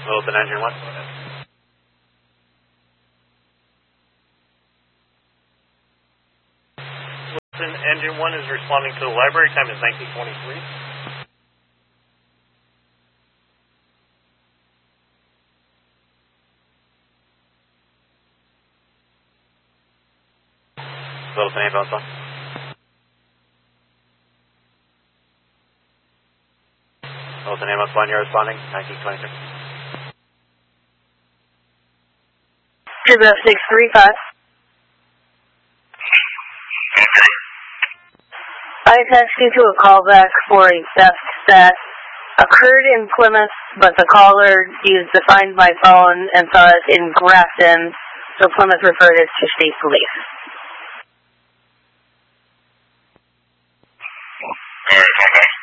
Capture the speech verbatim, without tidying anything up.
Wilson, engine one. Wilson, engine one is responding to the library. Time is nineteen twenty-three. Wilson, ambulance one. Wilson, ambulance one, you're responding, nineteen twenty-three. Tribune six three five. I attached you to a callback for a theft that occurred in Plymouth, but the caller used the Find My Phone and saw it in Grafton, so Plymouth referred it to state police. Alright, okay.